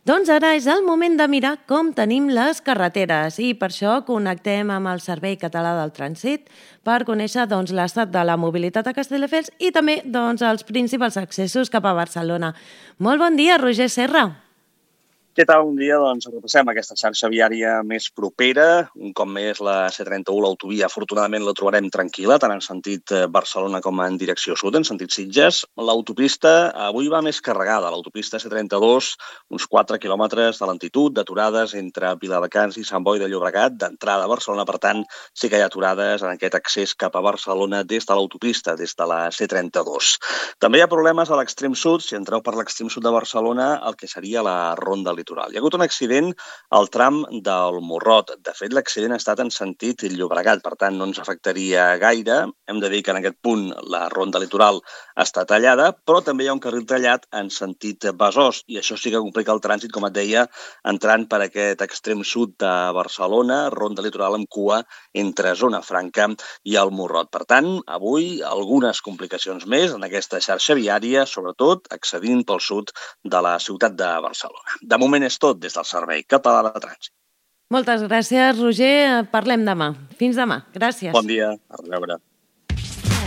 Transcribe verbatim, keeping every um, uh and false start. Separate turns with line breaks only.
Doncs ara és el moment de mirar com tenim les carreteres i per això connectem amb el Servei Català del Trànsit per conèixer doncs, l'estat de la mobilitat a Castelldefels i també doncs, els principals accessos cap a Barcelona. Molt bon dia, Roger Serra.
Què tal? Un dia doncs, repassem aquesta xarxa viària més propera. Un cop més la C trenta-u, l'autovia, afortunadament la trobarem tranquil·la, tant en sentit Barcelona com en direcció sud, en sentit Sitges. L'autopista avui va més carregada. L'autopista C trenta-dos, uns quatre quilòmetres de lentitud, d'aturades entre Viladecans i Sant Boi de Llobregat, d'entrada a Barcelona. Per tant, sí que hi ha aturades en aquest accés cap a Barcelona des de l'autopista, des de la C trenta-dos. També hi ha problemes a l'extrem sud. Si entreu per l'extrem sud de Barcelona, el que seria la ronda litoral. Hi ha hagut un accident al tram del Morrot. De fet, l'accident ha estat en sentit Llobregat, per tant, no ens afectaria gaire. Hem de dir que en aquest punt la ronda litoral està tallada, però també hi ha un carril tallat en sentit Besòs, i això sí que complica el trànsit, com et deia, entrant per aquest extrem sud de Barcelona, ronda litoral amb cua entre Zona Franca i el Morrot. Per tant, avui algunes complicacions més en aquesta xarxa viària, sobretot accedint pel sud de la ciutat de Barcelona. De moment és tot des del Servei Català de Trànsit.
Moltes gràcies, Roger. Parlem demà. Fins demà. Gràcies.
Bon dia. A reveure.